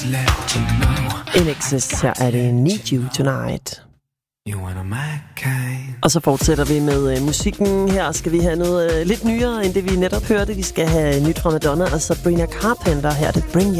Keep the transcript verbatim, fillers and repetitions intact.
In Excess, her er det Need You Tonight. Og så fortsætter vi med øh, musikken. Her skal vi have noget øh, lidt nyere, end det vi netop hørte. Vi skal have nyt fra Madonna og Sabrina Carpenter. Her er det Bring